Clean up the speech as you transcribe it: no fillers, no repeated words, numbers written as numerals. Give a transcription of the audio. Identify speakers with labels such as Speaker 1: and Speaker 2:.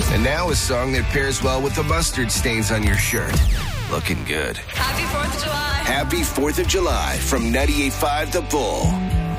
Speaker 1: And now a song that pairs well with the mustard stains on your shirt. Looking good.
Speaker 2: Happy 4th of July.
Speaker 1: Happy 4th of July from 98.5 The Bull.